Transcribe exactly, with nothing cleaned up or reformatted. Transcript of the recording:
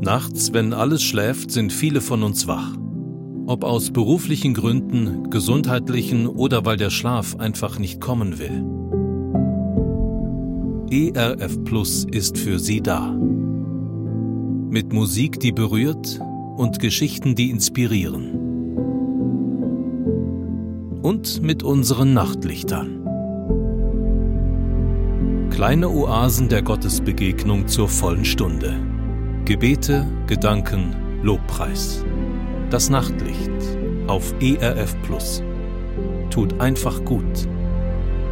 Nachts, wenn alles schläft, sind viele von uns wach. Ob aus beruflichen Gründen, gesundheitlichen oder weil der Schlaf einfach nicht kommen will. E R F Plus ist für Sie da. Mit Musik, die berührt und Geschichten, die inspirieren. Und mit unseren Nachtlichtern. Kleine Oasen der Gottesbegegnung zur vollen Stunde. Gebete, Gedanken, Lobpreis. Das Nachtlicht auf E R F Plus. Tut einfach gut.